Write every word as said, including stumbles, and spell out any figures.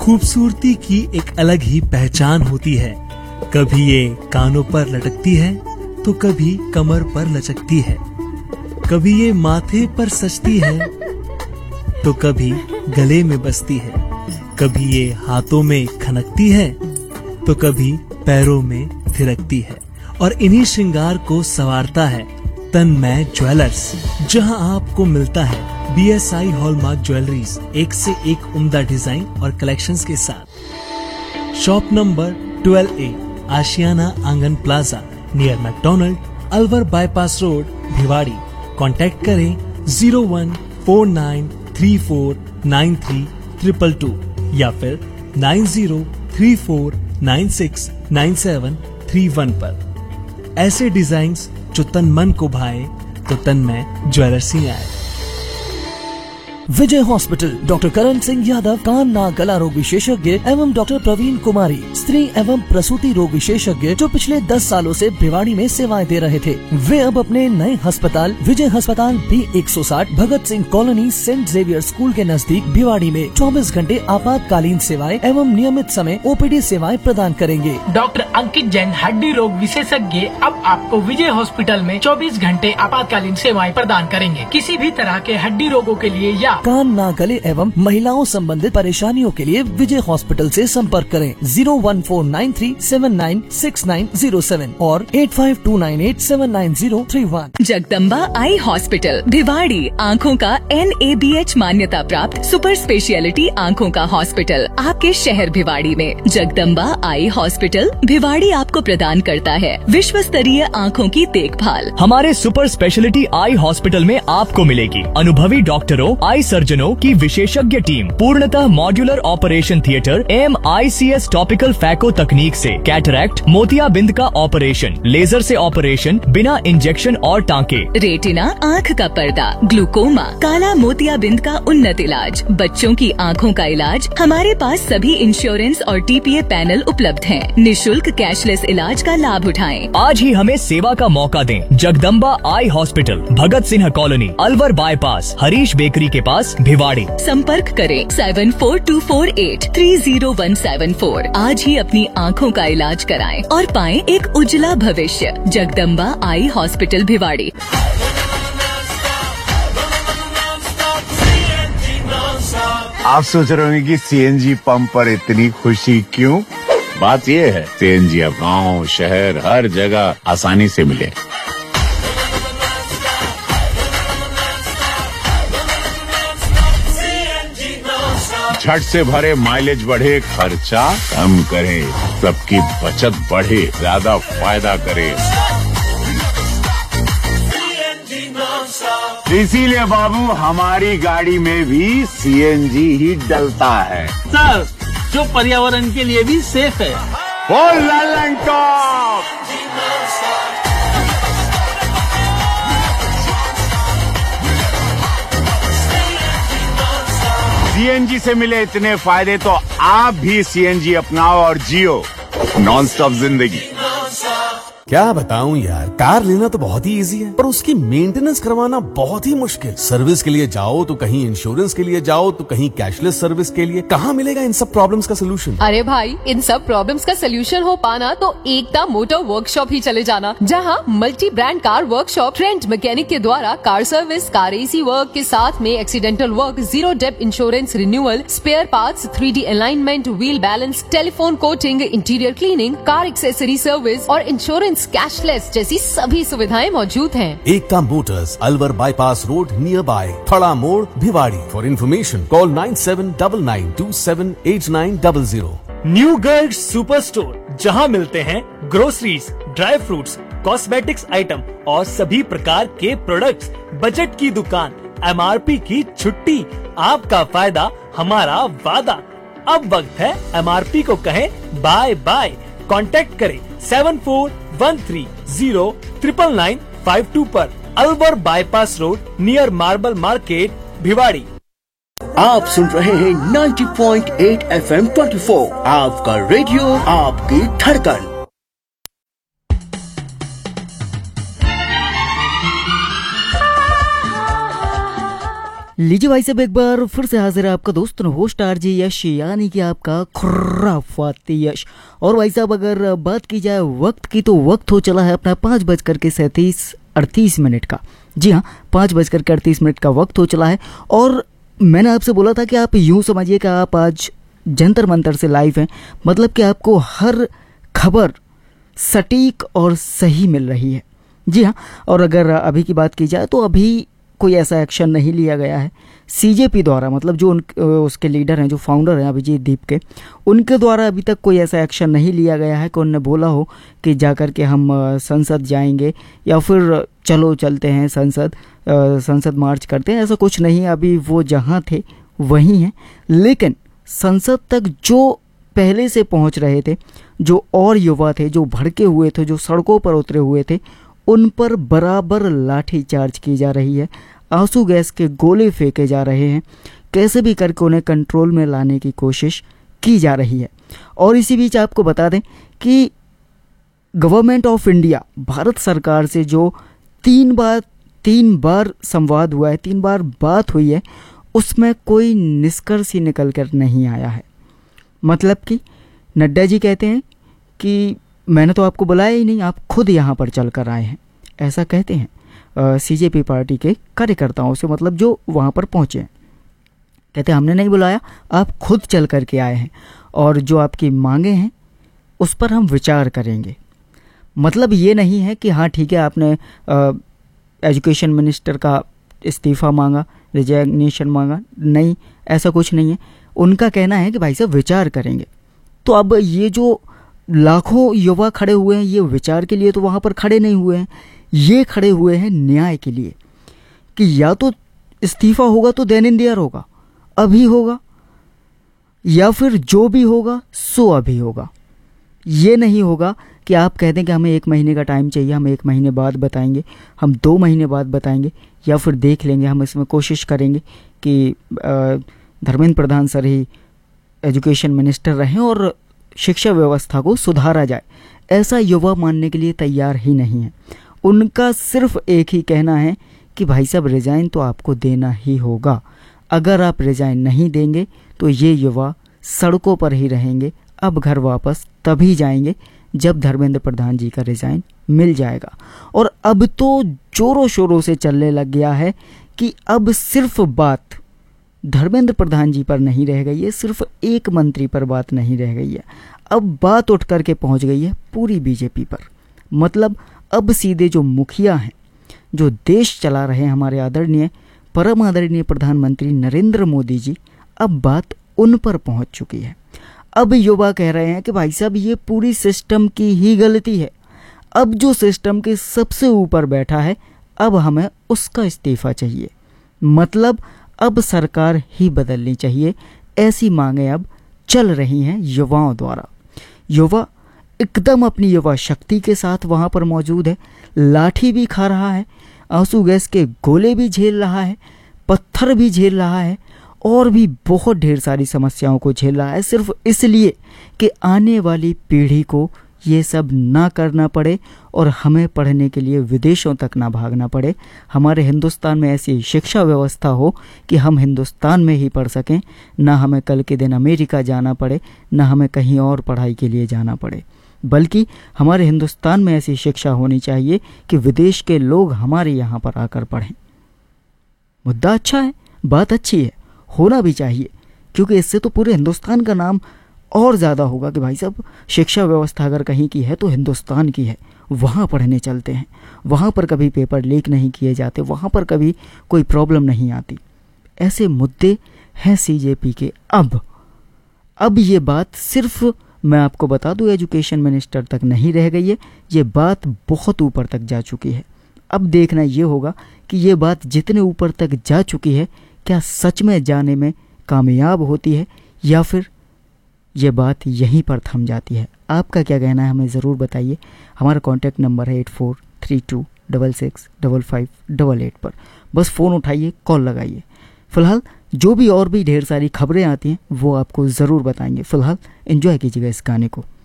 खूबसूरती की एक अलग ही पहचान होती है। कभी ये कानों पर लटकती है तो कभी कमर पर लचकती है, कभी ये माथे पर सजती है तो कभी गले में बसती है, कभी ये हाथों में खनकती है तो कभी पैरों में थिरकती है। और इन्हीं श्रृंगार को संवारता है तन्मय ज्वेलर्स, जहां आपको मिलता है B S I hallmark jewelleries एक से एक उम्दा डिजाइन और कलेक्शंस के साथ। शॉप नंबर ट्वेल्व ए, आशियाना आंगन plaza, near McDonald, Alwar bypass road, Bhiwadi. Contact करें zero one four nine three four nine three triple two या फिर nine zero three four nine six nine seven three one पर। ऐसे designs जो तन मन को भाए तो तन्मय ज्वेलर्स ही आए। विजय हॉस्पिटल, डॉक्टर करण सिंह यादव, कान नाक गला रोग विशेषज्ञ एवं डॉक्टर प्रवीण कुमारी, स्त्री एवं प्रसूति रोग विशेषज्ञ, जो पिछले दस सालों से भिवाड़ी में सेवाएं दे रहे थे, वे अब अपने नए अस्पताल विजय अस्पताल बी एक सौ साठ Bhagat Singh colony Saint Xavier school के नजदीक भिवाड़ी में चौबीस घंटे आपातकालीन सेवाएं एवं नियमित समय ओ पी डी सेवाएं प्रदान करेंगे। डॉक्टर अंकित जैन, हड्डी रोग विशेषज्ञ, अब आपको विजय हॉस्पिटल में चौबीस घंटे आपातकालीन सेवाएं प्रदान करेंगे। किसी भी तरह के हड्डी रोगों के लिए या कान नाक गले एवं महिलाओं संबंधित परेशानियों के लिए विजय हॉस्पिटल से संपर्क करें zero one four nine three seven nine six nine zero seven और eight five to nine eight seven nine zero three one. Jagdamba eye hospital Bhiwadi, आँखों का एन ए बी एच मान्यता प्राप्त सुपर स्पेशलिटी आँखों का हॉस्पिटल आपके शहर भिवाड़ी में। जगदम्बा आई हॉस्पिटल भिवाड़ी आपको प्रदान करता है विश्व स्तरीय आँखों की देखभाल। हमारे सुपर स्पेशलिटी आई हॉस्पिटल में आपको मिलेगी अनुभवी डॉक्टरों, आई सर्जनों की विशेषज्ञ टीम, पूर्णतः मॉड्यूलर ऑपरेशन थिएटर, एम आई सी एस टॉपिकल फैको तकनीक से कैटरैक्ट, मोतियाबिंद का ऑपरेशन, लेजर से ऑपरेशन बिना इंजेक्शन और टांके, रेटिना आँख का पर्दा, ग्लूकोमा, काला मोतियाबिंद का उन्नत इलाज, बच्चों की आँखों का इलाज। हमारे पास सभी इंश्योरेंस और टी पी ए पैनल उपलब्ध हैं। निशुल्क कैशलेस इलाज का लाभ उठाएं। आज ही हमें सेवा का मौका दें। Jagdamba eye hospital, Bhagat Singh colony, Alwar bypass, Harish bakery के पास, भिवाड़ी। संपर्क करें seven four to four eight three zero one seven four. आज ही अपनी आँखों का इलाज कराएं और पाएं एक उज्जवला भविष्य। Jagdamba eye hospital Bhiwadi. आप सोच रहे होंगे कि सी एन जी पंप पर इतनी खुशी क्यों? बात ये है, सी एन जी अब गाँव शहर हर जगह आसानी से मिले। झट से भरे, माइलेज बढ़े, खर्चा कम करे, सबकी बचत बढ़े, ज्यादा फायदा करे। इसीलिए बाबू हमारी गाड़ी में भी सी एन जी ही डलता है सर, जो पर्यावरण के लिए भी सेफ है। ओ Lalan top C N G से मिले इतने फायदे तो आप भी सी एन जी अपनाओ और जियो नॉन स्टॉप जिंदगी। क्या बताऊं यार, कार लेना तो बहुत ही इजी है पर उसकी मेंटेनेंस करवाना बहुत ही मुश्किल। सर्विस के लिए जाओ तो कहीं इंश्योरेंस के लिए जाओ तो कहीं कैशलेस सर्विस के लिए। कहाँ मिलेगा इन सब प्रॉब्लम्स का सोल्यूशन? अरे भाई, इन सब प्रॉब्लम्स का सोल्यूशन हो पाना तो एकता मोटर वर्कशॉप ही चले जाना, जहाँ multi brand car workshop trend mechanic के द्वारा कार सर्विस, कार ए सी वर्क के साथ में accidental work, zero Depp insurance renewal, spare parts, three D alignment, wheel balance, telephone coating, interior cleaning, car accessory service और insurance cashless जैसी सभी सुविधाएं मौजूद हैं। एकता Motors, Alwar bypass road, near by थड़ा मोड़, Bhiwadi. For information call nine seven nine nine to seven eight nine zero zero. New गर्ल्ड super store, जहां मिलते हैं groceries, dry fruits, cosmetics item और सभी प्रकार के प्रोडक्ट्स। बजट की दुकान, एम आर पी की छुट्टी, आपका फायदा हमारा वादा। अब वक्त है एम आर पी को कहें बाय बाय। कांटेक्ट करें seven four one three zero triple nine five to पर, Alwar bypass road, near marble market, Bhiwadi. आप सुन रहे हैं ninety point eight F M twenty four, आपका रेडियो, आपकी धड़कन। लीजिए भाई साहब, एक बार फिर से हाजिर है आपका दोस्त होस्ट आरजे यश, यानी कि आपका खुराफाती यश। और भाई साहब अगर बात की जाए वक्त की, तो वक्त हो चला है अपना पाँच बजकर के सैंतीस अड़तीस मिनट का। जी हाँ, पाँच बजकर के अड़तीस मिनट का वक्त हो चला है। और मैंने आपसे बोला था कि आप यूँ समझिए कि आप आज जंतर मंतर से लाइव हैं, मतलब कि आपको हर खबर सटीक और सही मिल रही है। जी हाँ, और अगर अभी की बात की जाए तो अभी कोई ऐसा एक्शन नहीं लिया गया है सीजेपी द्वारा, मतलब जो उन उसके लीडर हैं, जो फाउंडर हैं अभिजीत दीप के, उनके द्वारा अभी तक कोई ऐसा एक्शन नहीं लिया गया है कि उन्होंने बोला हो कि जाकर के हम संसद जाएंगे या फिर चलो चलते हैं संसद संसद मार्च करते हैं। ऐसा कुछ नहीं है, अभी वो जहाँ थे वहीं हैं। लेकिन संसद तक जो पहले से पहुँच रहे थे, जो और युवा थे, जो भड़के हुए थे, जो सड़कों पर उतरे हुए थे, उन पर बराबर लाठी चार्ज की जा रही है, आंसू गैस के गोले फेंके जा रहे हैं, कैसे भी करके उन्हें कंट्रोल में लाने की कोशिश की जा रही है। और इसी बीच आपको बता दें कि गवर्नमेंट ऑफ इंडिया, भारत सरकार से जो तीन बार तीन बार संवाद हुआ है, तीन बार बात हुई है, उसमें कोई निष्कर्ष ही निकल कर नहीं आया है। मतलब कि नड्डा जी कहते हैं कि मैंने तो आपको बुलाया ही नहीं, आप खुद यहाँ पर चल कर आए हैं, ऐसा कहते हैं सीजेपी पार्टी के कार्यकर्ताओं से, मतलब जो वहाँ पर पहुँचे हैं। कहते हैं हमने नहीं बुलाया, आप खुद चल कर के आए हैं और जो आपकी मांगे हैं उस पर हम विचार करेंगे। मतलब ये नहीं है कि हाँ ठीक है आपने एजुकेशन मिनिस्टर का इस्तीफ़ा मांगा, रिजाइनेशन मांगा, नहीं, ऐसा कुछ नहीं है। उनका कहना है कि भाई साहब विचार करेंगे। तो अब ये जो लाखों युवा खड़े हुए हैं, ये विचार के लिए तो वहाँ पर खड़े नहीं हुए हैं, ये खड़े हुए हैं न्याय के लिए कि या तो इस्तीफा होगा तो देन इन देयर होगा, अभी होगा, या फिर जो भी होगा सो अभी होगा। ये नहीं होगा कि आप कह दें कि हमें एक महीने का टाइम चाहिए, हम एक महीने बाद बताएंगे, हम दो महीने बाद बताएंगे, या फिर देख लेंगे, हम इसमें कोशिश करेंगे कि धर्मेंद्र प्रधान सर ही एजुकेशन मिनिस्टर रहें और शिक्षा व्यवस्था को सुधारा जाए। ऐसा युवा मानने के लिए तैयार ही नहीं है। उनका सिर्फ एक ही कहना है कि भाई साहब रिजाइन तो आपको देना ही होगा, अगर आप रिजाइन नहीं देंगे तो ये युवा सड़कों पर ही रहेंगे। अब घर वापस तभी जाएंगे जब धर्मेंद्र प्रधान जी का रिजाइन मिल जाएगा। और अब तो जोरों शोरों से चलने लग गया है कि अब सिर्फ बात धर्मेंद्र प्रधान जी पर नहीं रह गई है, सिर्फ एक मंत्री पर बात नहीं रह गई है, अब बात उठ करके पहुंच गई है पूरी बीजेपी पर। मतलब अब सीधे जो मुखिया हैं, जो देश चला रहे हैं हमारे आदरणीय परम आदरणीय प्रधानमंत्री नरेंद्र मोदी जी, अब बात उन पर पहुंच चुकी है। अब युवा कह रहे हैं कि भाई साहब ये पूरी सिस्टम की ही गलती है, अब जो सिस्टम के सबसे ऊपर बैठा है अब हमें उसका इस्तीफा चाहिए। मतलब अब सरकार ही बदलनी चाहिए, ऐसी मांगें अब चल रही हैं युवाओं द्वारा। युवा एकदम अपनी युवा शक्ति के साथ वहाँ पर मौजूद है, लाठी भी खा रहा है, आंसू गैस के गोले भी झेल रहा है, पत्थर भी झेल रहा है, और भी बहुत ढेर सारी समस्याओं को झेल रहा है, सिर्फ इसलिए कि आने वाली पीढ़ी को ये सब ना करना पड़े और हमें पढ़ने के लिए विदेशों तक ना भागना पड़े। हमारे हिंदुस्तान में ऐसी शिक्षा व्यवस्था हो कि हम हिंदुस्तान में ही पढ़ सकें, ना हमें कल के दिन अमेरिका जाना पड़े, ना हमें कहीं और पढ़ाई के लिए जाना पड़े, बल्कि हमारे हिंदुस्तान में ऐसी शिक्षा होनी चाहिए कि विदेश के लोग हमारे यहाँ पर आकर पढ़ें। मुद्दा अच्छा है, बात अच्छी है, होना भी चाहिए, क्योंकि इससे तो पूरे हिंदुस्तान का नाम और ज़्यादा होगा कि भाई साहब शिक्षा व्यवस्था अगर कहीं की है तो हिंदुस्तान की है, वहाँ पढ़ने चलते हैं, वहाँ पर कभी पेपर लीक नहीं किए जाते, वहाँ पर कभी कोई प्रॉब्लम नहीं आती। ऐसे मुद्दे हैं सीजेपी के। अब अब ये बात सिर्फ मैं आपको बता दूं एजुकेशन मिनिस्टर तक नहीं रह गई है, ये बात बहुत ऊपर तक जा चुकी है। अब देखना ये होगा कि ये बात जितने ऊपर तक जा चुकी है क्या सच में जाने में कामयाब होती है या फिर ये बात यहीं पर थम जाती है। आपका क्या कहना है हमें ज़रूर बताइए। हमारा कॉन्टैक्ट नंबर है eight four three to double six double five double eight पर बस फ़ोन उठाइए, कॉल लगाइए। फ़िलहाल जो भी और भी ढेर सारी खबरें आती हैं वो आपको ज़रूर बताएंगे। फ़िलहाल एंजॉय कीजिएगा इस गाने को।